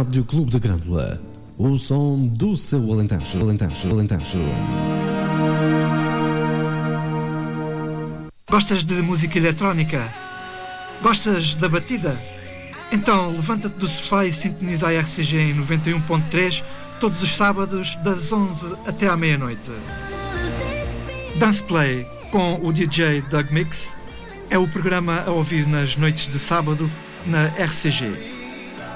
Rádio Clube da Grândola, o som do seu Alentejo. Gostas de música eletrónica? Gostas da batida? Então levanta-te do sofá e sintoniza a RCG em 91.3 todos os sábados das 11 até à meia-noite. Dance Play com o DJ Doug Mix é o programa a ouvir nas noites de sábado na RCG.